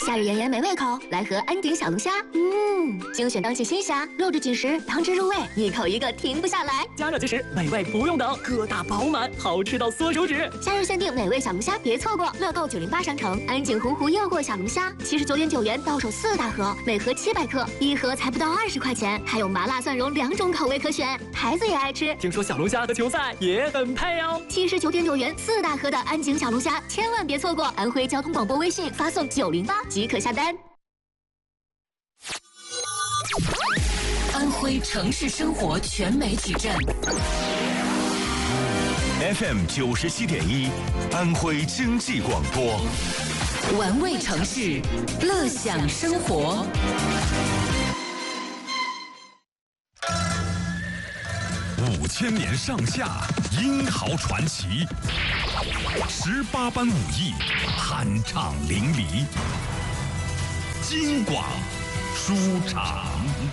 夏日炎炎没胃口，来盒安鼎小龙虾。精选当季新虾，肉质紧实，汤汁入味，一口一个停不下来。 加热即食，美味不用等，个大饱满，好吃到缩手指。 夏日限定美味小龙虾，别错过！乐购908商城，安鼎洪湖诱惑小龙虾，79.9元到手4大盒，每盒700克，一盒才不到20块钱，还有麻辣蒜蓉2种口味可选，孩子也爱吃。 听说小龙虾和球赛也很配哦。 79.9元4大盒的安鼎小龙虾，千万别错过！安徽交通广播微信发送908即可下单。 安徽城市生活全媒体站 FM 97.1，安徽经济广播， 玩味城市，乐享生活。 5000年上下，英豪传奇，18般武艺，酣畅淋漓。京广书场。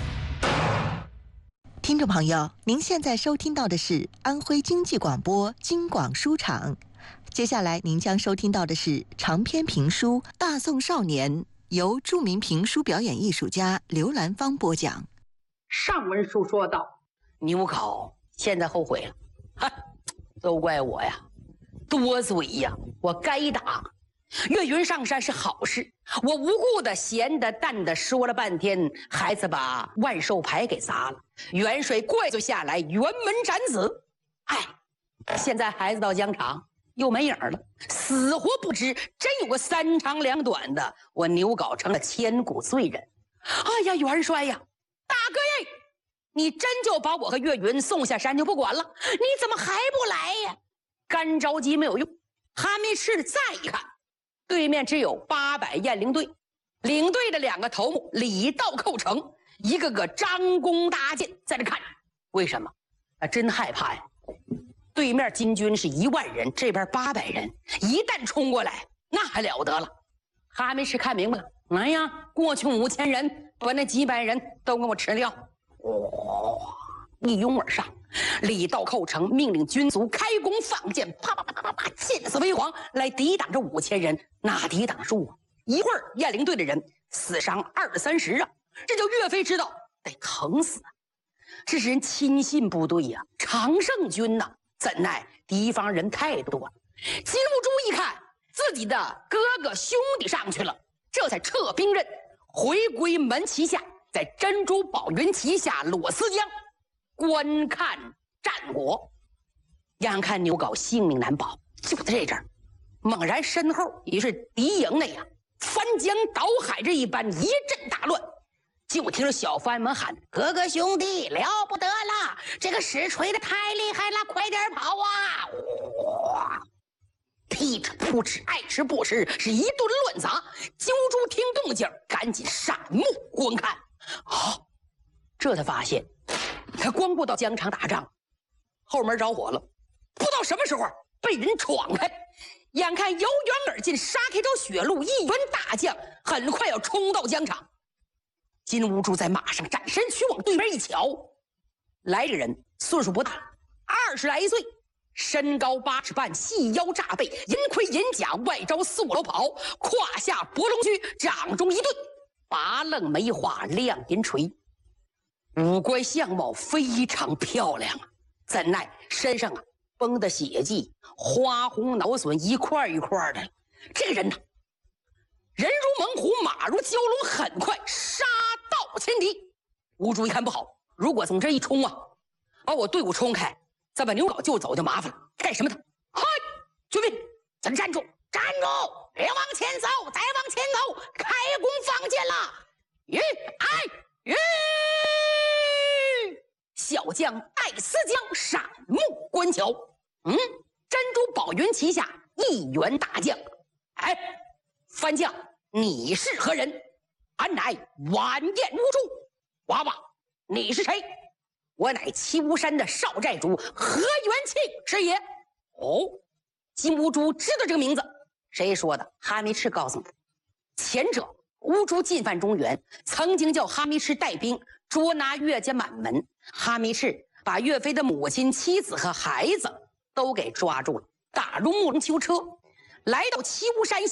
听众朋友，您现在收听到的是安徽经济广播京广书场。接下来您将收听到的是长篇评书《大宋少年》，由著名评书表演艺术家刘兰芳播讲。 上文书说到，牛皋现在后悔了，哈，都怪我呀，多嘴呀，我该打。岳云上山是好事，我无故的闲的淡的说了半天，孩子把万寿牌给砸了，元帅怪罪下来，辕门斩子。哎，现在孩子到疆场又没影了，死活不知，真有个3长2短的，我牛皋成了千古罪人。哎呀，元帅呀，大哥耶，你真就把我和岳云送下山就不管了？你怎么还不来呀？干着急没有用，哈密赤再一看，对面只有800雁翎队，领队的2个头目李道寇成，一个个张弓搭箭在那看。为什么？真害怕呀！对面金军是1万人，这边800人，一旦冲过来，那还了得了。哈密赤看明白了，哎呀，过去5000人把那几百人都给我吃掉。一拥而上，李道寇成命令军卒开弓放箭，啪啪啪啪啪，箭似飞蝗，来抵挡这5000人。哪抵挡住啊？一会儿雁翎队的人死伤20-30啊，这就岳飞知道得疼死啊！这是人亲信部队呀，常胜军呐，怎奈敌方人太多了。金兀术一看自己的哥哥兄弟上去了，这才撤兵刃，回归门旗下，在珍珠宝云旗下裸丝江观看战果。眼看牛皋性命难保，就在这阵儿，猛然身后也是敌营内呀，翻江倒海这一般，一阵大乱。就听着小番们喊：“哥哥兄弟，了不得了！这个石锤的太厉害了，快点跑啊！”哇，踢哧扑哧，爱吃不吃，是一顿乱砸。金兀术听动静，赶紧闪目观看。这才发现，他光顾到疆场打仗，后门着火了，不知道什么时候被人闯开。眼看由远而近，杀开条血路，一员大将很快要冲到疆场。金兀术在马上展身去往对面一瞧，来这人岁数不大，20来岁，身高8尺半，细腰炸背，银盔银甲，外招4五楼袍，胯下博龙须，掌中一盾，拔楞梅花亮银锤，五官相貌非常漂亮啊！怎奈身上崩的血迹，花红脑损，一块一块的。这个人呢，人如猛虎，马如蛟龙，很快杀到前敌。兀术一看不好，如果从这一冲啊，把我队伍冲开，再把牛皋救走就麻烦了。干什么的？嗨，军兵，咱站住！站住！别往前走，再往前走，开弓放箭了！吁，哎，吁！小将戴思江闪目观瞧，珍珠宝云旗下一员大将。哎，番将，你是何人？俺乃晚宴兀术。娃娃，你是谁？我乃七巫山的少寨主何元庆是也。哦，金兀术知道这个名字，谁说的？哈密赤告诉他。前者兀术进犯中原，曾经叫哈密赤带兵捉拿岳家满门。哈密赤把岳飞的母亲、妻子和孩子都给抓住了，打入木龙囚车，来到七巫山下，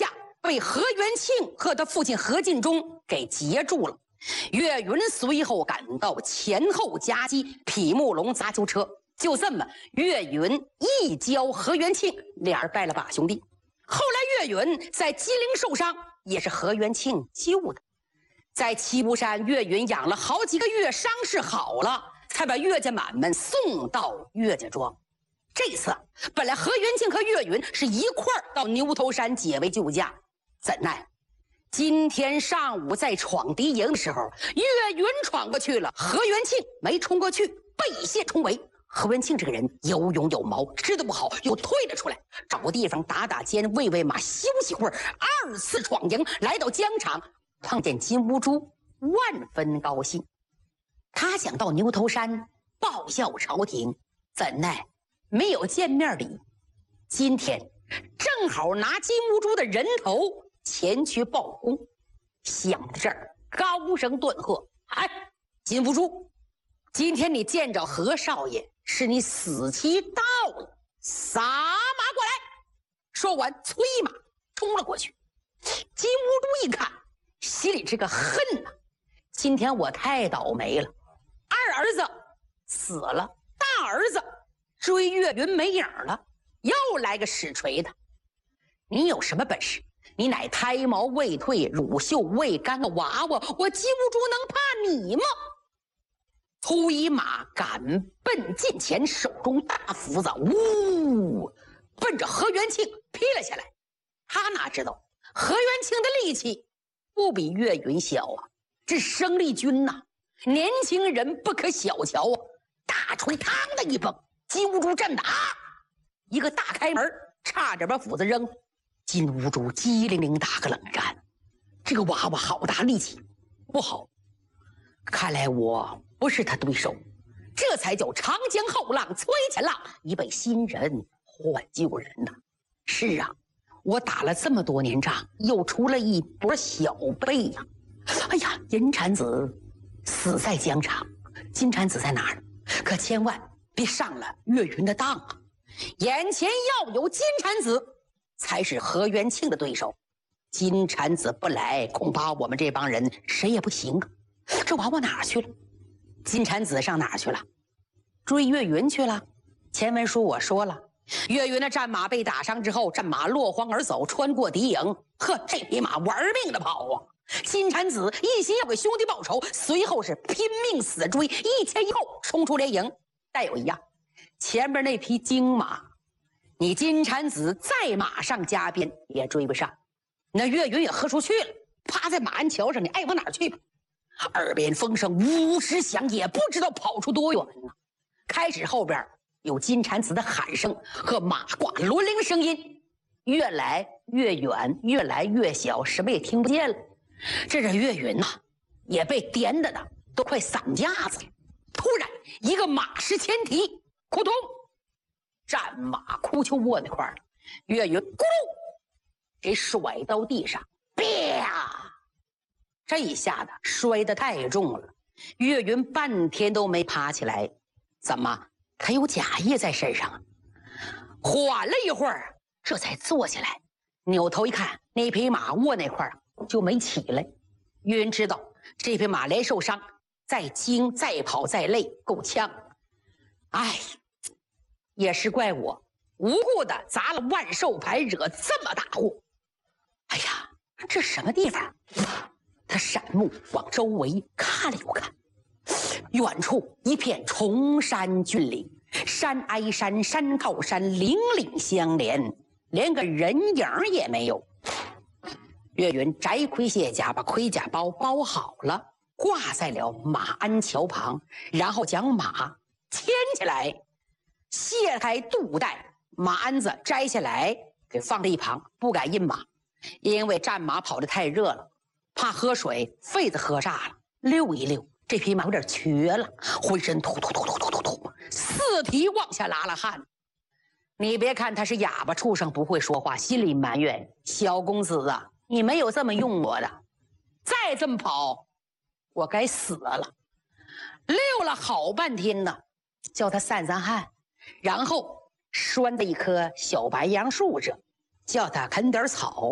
被何元庆和他父亲何进忠给截住了。岳云随后赶到，前后夹击，匹木龙砸囚车。就这么，岳云一交何元庆，俩人拜了把兄弟。后来岳云在吉林受伤，也是何元庆救的。在七步山，岳云养了好几个月，伤势好了，才把岳家满们送到岳家庄。这次本来何元庆和岳云是一块儿到牛头山解围救驾，怎奈今天上午在闯敌营的时候，岳云闯过去了，何元庆没冲过去，背线冲围。何元庆这个人有勇有谋，吃得不好又退了出来，找个地方打打尖，喂喂马，休息会儿。二次闯营来到疆场，碰见金兀术，万分高兴。他想到牛头山报效朝廷，怎奈没有见面礼。今天正好拿金兀术的人头前去报功。想到这儿，高声顿喝：“哎，金兀术，今天你见着何少爷，是你死期到了，撒马过来！”说完，催马冲了过去。金兀术一看，心里这个恨呐！今天我太倒霉了，二儿子死了，大儿子追岳云没影了，又来个使锤的。你有什么本事？你乃胎毛未退、乳臭未干的娃娃，我金兀术能怕你吗？催马赶奔近前，手中大斧子呜奔着何元庆劈了下来。他哪知道何元庆的力气不比岳云小啊，这生力军呐，年轻人不可小瞧啊！大锤嘡的一崩，金兀术震的一个大开门，差点把斧子扔。金兀术机灵灵打个冷战，这个娃娃好大力气，不好，看来我不是他对手，这才叫长江后浪推前浪，一辈新人换旧人呐。是啊，我打了这么多年仗，又出了一波小辈呀。哎呀，银蝉子死在疆场，金蝉子在哪儿？可千万别上了岳云的当啊！眼前要有金蝉子，才是何元庆的对手。金蝉子不来，恐怕我们这帮人谁也不行啊！这娃娃哪去了？金蝉子上哪去了？追岳云去了。前文书我说了，岳云的战马被打伤之后，战马落荒而走，穿过敌营。呵，这匹马玩命的跑啊！金蝉子一心要给兄弟报仇，随后是拼命死追，一前一后冲出连营。但有一样，前面那匹精马，你金蝉子在马上加鞭也追不上。那岳云也喝出去了，趴在马鞍桥上，你爱往哪儿去吧。耳边风声呜时响，也不知道跑出多远呢。开始后边有金蝉子的喊声和马挂轮铃的声音，越来越远，越来越小，什么也听不见了。这岳云呐，也被颠的都快散架子了。突然一个马失前蹄，扑通，战马哭丘窝那块儿，岳云咕噜给甩到地上，啪！这一下子摔得太重了，岳云半天都没爬起来。怎么？他有假意在身上啊？缓了一会儿，这才坐起来，扭头一看，那匹马卧那块儿就没起来。岳云知道这匹马连受伤，再惊再跑再累，够呛。哎，也是怪我无故的砸了万寿牌，惹这么大祸。哎呀，这什么地方？他闪目往周围看了又看，远处一片崇山峻岭，山挨山，山靠山，岭岭相连，连个人影也没有。岳云摘盔卸甲，把盔甲包包好了，挂在了马鞍桥旁，然后将马牵起来，卸开肚带，马鞍子摘下来给放在一旁，不敢印马，因为战马跑得太热了，怕喝水肺子喝炸了，溜一溜。这匹马有点瘸了，浑身突突突突突突突，四蹄往下拉了汗。你别看他是哑巴畜生，不会说话，心里埋怨小公子啊，你没有这么用我的，再这么跑我该死了。溜了好半天呢，叫他散散汗，然后拴在一棵小白杨树上，叫他啃点草，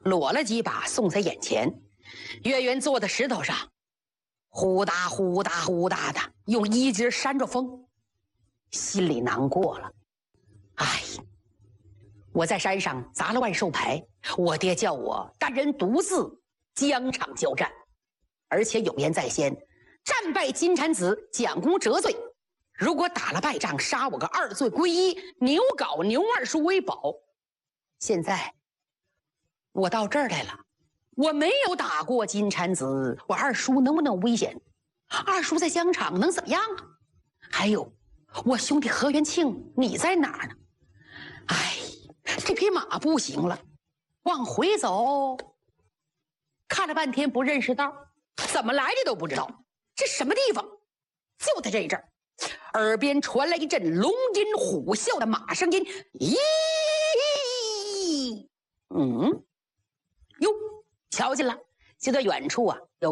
裸了几把送在眼前。岳云坐在石头上，呼哒呼哒呼哒的用衣襟扇着风，心里难过了。哎，我在山上砸了万寿牌，我爹叫我单人独自疆场交战，而且有言在先，战败金蝉子，蒋公折罪。如果打了败仗，杀我个二罪归一，牛皋牛二叔为保。现在我到这儿来了，我没有打过金蝉子，我二叔能不能有危险？二叔在疆场能怎么样啊？还有我兄弟何元庆，你在哪儿呢？哎，这匹马不行了，往回走，看了半天不认识道，怎么来的都不知道，这什么地方？就在这一阵儿，耳边传来一阵龙吟虎啸的马声音，咦，哟，瞧见了，就在远处啊，有